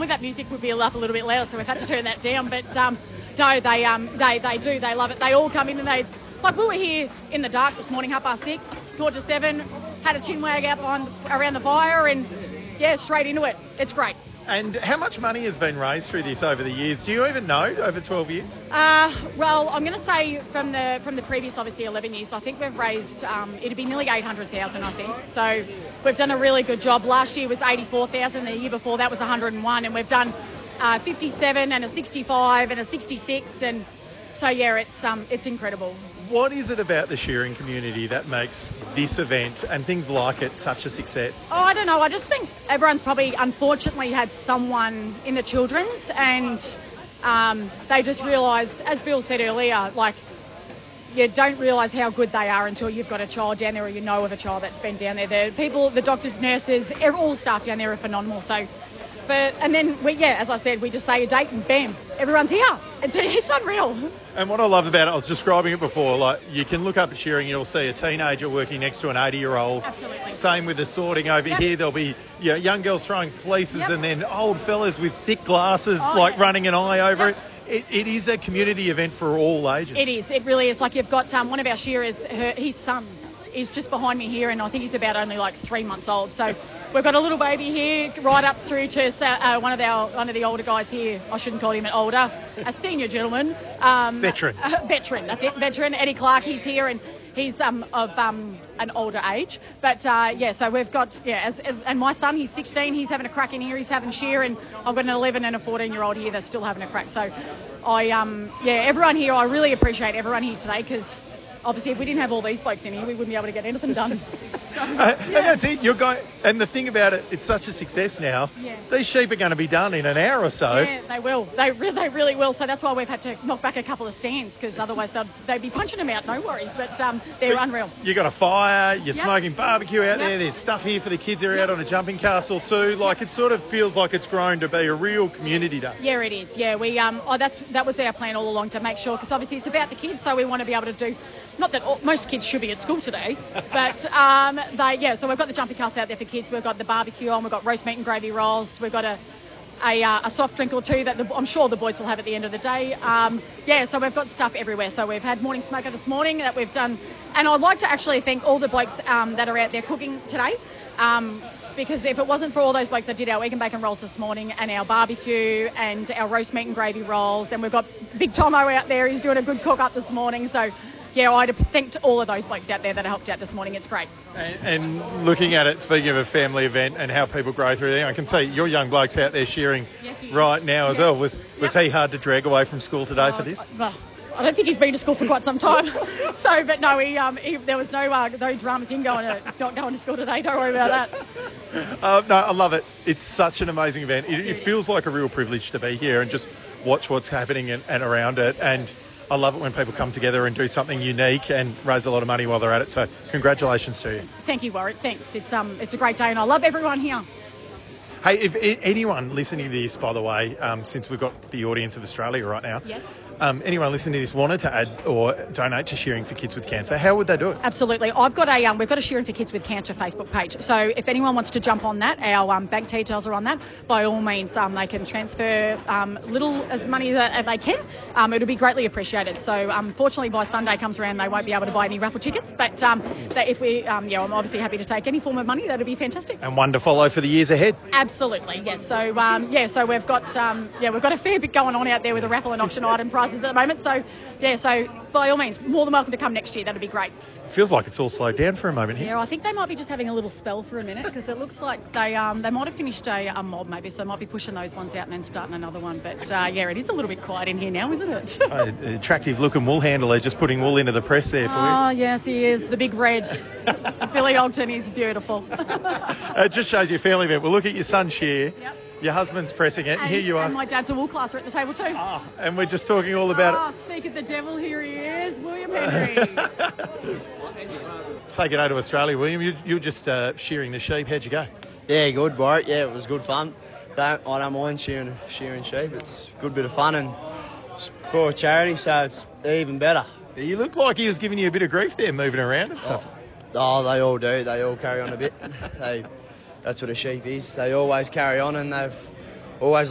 Normally that music would be up a little bit louder, so we've had to turn that down. But no, they do. They love it. They all come in and we were here in the dark this morning, 6:30, 6:45, had a chinwag out around the fire, and yeah, straight into it. It's great. And how much money has been raised through this over the years? Do you even know, over 12 years? Well, I'm going to say from the previous, obviously, 11 years, I think we've raised, it'd be nearly 800,000, I think. So we've done a really good job. Last year was 84,000. The year before that was 101. And we've done 57 and a 65 and a 66. And so, yeah, it's incredible. What is it about the shearing community that makes this event and things like it such a success? Oh, I don't know. I just think everyone's probably, unfortunately, had someone in the children's, and they just realise, as Bill said earlier, like, you don't realise how good they are until you've got a child down there or you know of a child that's been down there. The people, the doctors, nurses, all staff down there are phenomenal. So, and then, as I said, we just say a date and bam, everyone's here. It's unreal. And what I love about it, I was describing it before, like you can look up at shearing, you'll see a teenager working next to an 80-year-old. Absolutely. Same with the sorting over here. There'll be young girls throwing fleeces and then old fellas with thick glasses running an eye over it. It is a community event for all ages. It is. It really is. Like you've got one of our shearers, his son is just behind me here, and I think he's about only like 3 months old. So we've got a little baby here, right up through to one of the older guys here. I shouldn't call him an older, a senior gentleman. Veteran. Veteran. That's it. Veteran. Eddie Clark. He's here, and he's of an older age. But so we've got and my son, he's 16. He's having a crack in here. He's having shear, and I've got an 11 and a 14-year-old here that's still having a crack. So everyone here. I really appreciate everyone here today, because obviously if we didn't have all these blokes in here, we wouldn't be able to get anything done. And that's it. You're going, and the thing about it, it's such a success now. Yeah. These sheep are going to be done in an hour or so. Yeah, they will. They really will. So that's why we've had to knock back a couple of stands, because otherwise they'd be punching them out. No worries. But they're unreal. You got a fire. You're smoking barbecue out there. There's stuff here for the kids who are out on a jumping castle too. Like it sort of feels like it's grown to be a real community day. Yeah, it is. Yeah, we that was our plan all along, to make sure, because obviously it's about the kids, so we want to be able to do. Not that most kids should be at school today, but so we've got the jumping castle out there for kids. We've got the barbecue on. We've got roast meat and gravy rolls. We've got a soft drink or two that I'm sure the boys will have at the end of the day. So we've got stuff everywhere. So we've had morning smoker this morning that we've done, and I'd like to actually thank all the blokes that are out there cooking today. Because if it wasn't for all those blokes that did our egg and bacon rolls this morning, and our barbecue and our roast meat and gravy rolls, and we've got Big Tomo out there, he's doing a good cook up this morning. So I'd thank all of those blokes out there that helped out this morning. It's great. And looking at it, speaking of a family event and how people grow through there, I can see your young bloke's out there shearing right now as well. Was he hard to drag away from school today for this? Well, I don't think he's been to school for quite some time. But no, there was no dramas him not going to school today. Don't worry about that. No, I love it. It's such an amazing event. It feels like a real privilege to be here and just watch what's happening and around it. And I love it when people come together and do something unique and raise a lot of money while they're at it. So congratulations to you. Thank you, Warwick. Thanks. It's a great day, and I love everyone here. Hey, if anyone listening to this, by the way, since we've got the audience of Australia right now, yes. Anyone listening to this wanted to add or donate to Shearing for Kids with Cancer, how would they do it? Absolutely. We've got a Shearing for Kids with Cancer Facebook page. So if anyone wants to jump on that, our bank details are on that. By all means, they can transfer little as money that they can. It'll be greatly appreciated. So unfortunately, by Sunday comes around, they won't be able to buy any raffle tickets. But if we, I'm obviously happy to take any form of money. That'd be fantastic. And one to follow for the years ahead. Absolutely. Yes. So so we've got we've got a fair bit going on out there with the raffle and auction item prizes at the moment. So by all means, more than welcome to come next year. That'd be great. Feels like it's all slowed down for a moment here. Yeah, I think they might be just having a little spell for a minute, because it looks like they might have finished a mob maybe, so they might be pushing those ones out and then starting another one. But it is a little bit quiet in here now, isn't it? Attractive looking wool handler just putting wool into the press there for you. Oh yes, he is, the big red. Billy Ogden, he's beautiful. It just shows you a family event. We'll look at your son shear. Yep. Your husband's pressing it, and here you are. And my dad's a wool classer at the table too. Oh, and we're just talking all about it. Speak of the devil, here he is, William Henry. Say good day to Australia, William. You were just shearing the sheep. How'd you go? Yeah, good, Warwick. Yeah, it was good fun. I don't mind shearing sheep. It's a good bit of fun, and it's for a charity, so it's even better. You look like he was giving you a bit of grief there, moving around and stuff. Oh, they all do. They all carry on a bit. That's what a sheep is. They always carry on, and they've always